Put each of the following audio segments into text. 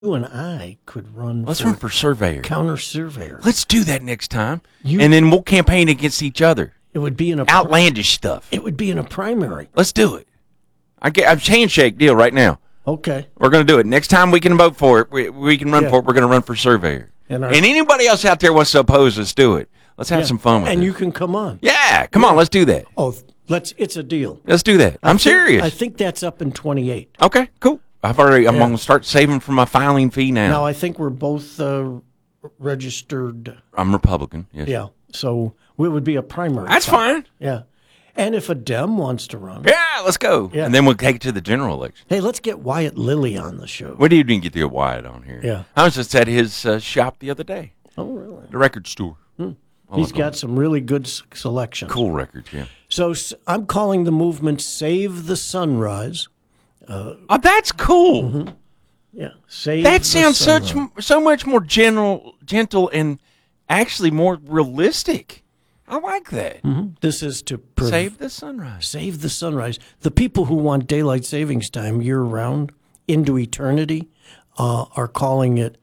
You and I could run. Let's run for surveyor. Counter surveyor. Let's do that next time, and then we'll campaign against each other. It would be in a outlandish stuff. It would be in a primary. Let's do it. I'm handshake deal right now. Okay. We're going to do it. Next time we can vote for it, we can run for it. We're going to run for surveyor. And anybody else out there wants to oppose us, do it. Let's have some fun with it. And you can come on. Yeah, come on. Let's do that. Oh, it's a deal. Let's do that. I'm serious. I think that's up in 28. Okay, cool. I'm going to start saving for my filing fee now. Now, I think we're both registered. I'm Republican, yes. Yeah, so it would be a primary. That's fine. Yeah. And if a Dem wants to run. Yeah, let's go. Yeah. And then we'll take it to the general election. Hey, let's get Wyatt Lilly on the show. What do you get to get Wyatt on here? Yeah. I was just at his shop the other day. Oh, really? The record store. He's got some really good selections. Cool records, yeah. So I'm calling the movement Save the Sunrise. That's cool. Mm-hmm. Yeah, Save that the sounds Sunrise. so much more gentle, and actually more realistic. I like that. Mm-hmm. This is to save the sunrise. Save the sunrise. The people who want daylight savings time year round into eternity are calling it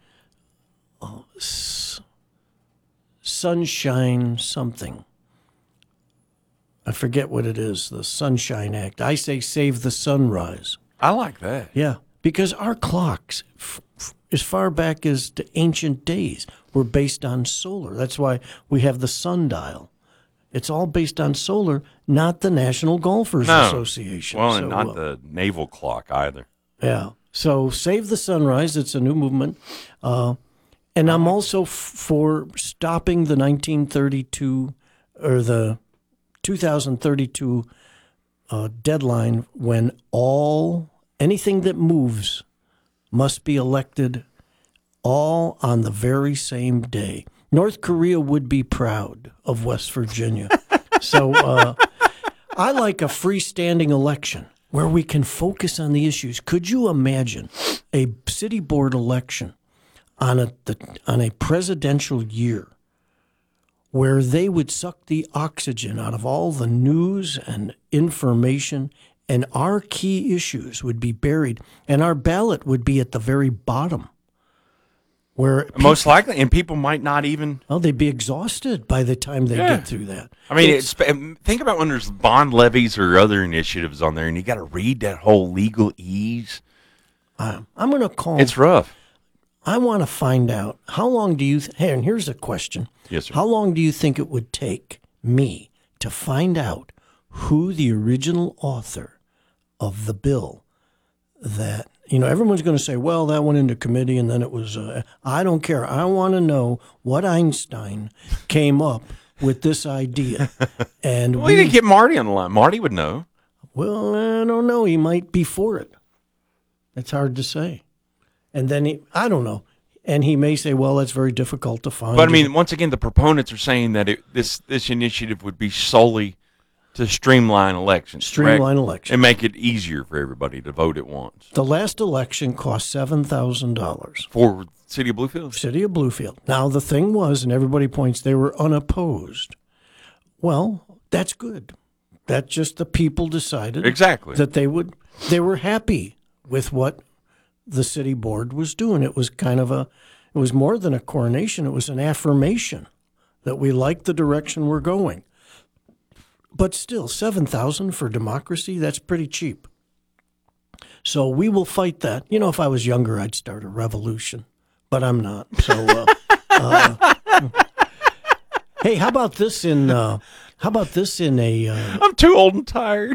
sunshine something. I forget what it is. The Sunshine Act. I say save the sunrise. I like that. Yeah, because our clocks, as far back as the ancient days, were based on solar. That's why we have the sundial. It's all based on solar, not the National Golfers Association. Well, and not the naval clock either. Yeah. So Save the Sunrise. It's a new movement. And I'm also for stopping the 1932 or the 2032 deadline when anything that moves must be elected all on the very same day. North Korea would be proud of West Virginia. So I like a freestanding election where we can focus on the issues. Could you imagine a city board election on a presidential year where they would suck the oxygen out of all the news and information, and our key issues would be buried, and our ballot would be at the very bottom? Where most likely, and people might not even. Oh, they'd be exhausted by the time they get through that. I mean, think about when there's bond levies or other initiatives on there, and you got to read that whole legalese. I'm going to call. It's rough. I want to find out how long do you? Hey, and here's a question. Yes, sir. How long do you think it would take me to find out who the original author of the bill that? Everyone's going to say, well, that went into committee and then it was, I don't care. I want to know what Einstein came up with this idea. And we didn't get Marty on the line. Marty would know. Well, I don't know. He might be for it. It's hard to say. And then I don't know. And he may say, well, that's very difficult to find. But I mean, once again, the proponents are saying that this initiative would be solely to streamline elections. And make it easier for everybody to vote at once. The last election cost $7,000. For City of Bluefield? City of Bluefield. Now, the thing was, and everybody points, they were unopposed. Well, that's good. That's just the people decided. Exactly. That they were happy with what the city board was doing. It was it was more than a coronation. It was an affirmation that we like the direction we're going. But still, $7,000 for democracy, that's pretty cheap. So we will fight that. If I was younger, I'd start a revolution, but I'm not. So, hey, how about this in a? I'm too old and tired.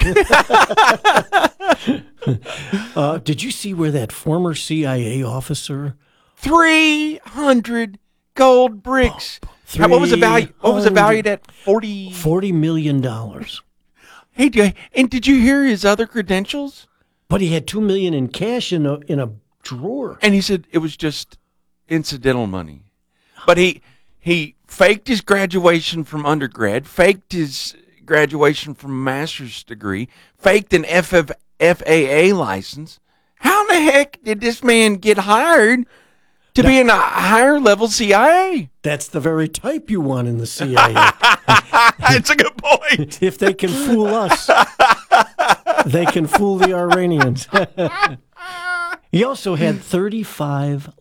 Did you see where that former CIA officer? 300 gold bricks. What was the value? What was it valued at? $40 million. Hey, and did you hear his other credentials? But he had $2 million in cash in a drawer. And he said it was just incidental money. But he faked his graduation from undergrad, faked his graduation from a master's degree, faked an FAA license. How in the heck did this man get hired to be in a higher level CIA? That's the very type you want in the CIA. That's a good point. If they can fool us, they can fool the Iranians. He also had 35